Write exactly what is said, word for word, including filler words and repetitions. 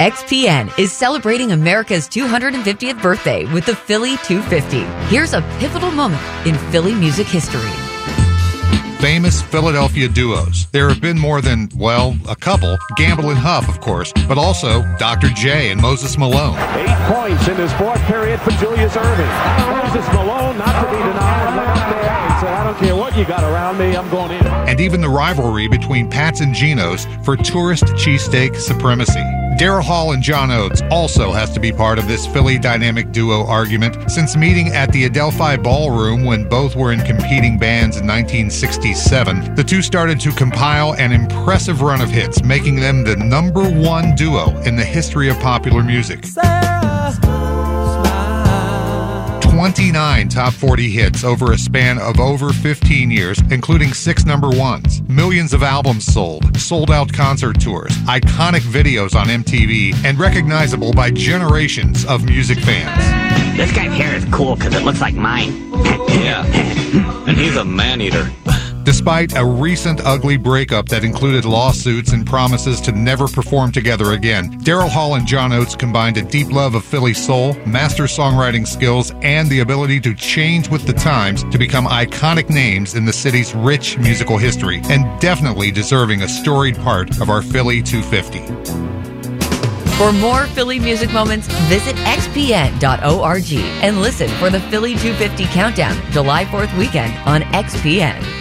X P N is celebrating America's two hundred fiftieth birthday with the Philly two fifty. Here's a pivotal moment in Philly music history. Famous Philadelphia duos. There have been more than, well, a couple. Gamble and Huff, of course, but also Doctor J and Moses Malone. Eight points in this fourth period for Julius Erving. Moses Malone, not to be denied, went up there and said, I don't care what you got around me, I'm going in. And even the rivalry between Pat's and Geno's for tourist cheesesteak supremacy. Daryl Hall and John Oates also has to be part of this Philly dynamic duo argument. Since meeting at the Adelphi Ballroom when both were in competing bands in nineteen sixty-seven, the two started to compile an impressive run of hits, making them the number one duo in the history of popular music. twenty-nine top forty hits over a span of over fifteen years, including six number ones, millions of albums sold, sold-out concert tours, iconic videos on M T V, and recognizable by generations of music fans. This guy's hair is cool because it looks like mine. Yeah, and he's a man-eater. Despite a recent ugly breakup that included lawsuits and promises to never perform together again, Daryl Hall and John Oates combined a deep love of Philly soul, master songwriting skills, and the ability to change with the times to become iconic names in the city's rich musical history, and definitely deserving a storied part of our Philly two fifty. For more Philly music moments, visit x p n dot org and listen for the Philly two fifty Countdown July fourth weekend on X P N.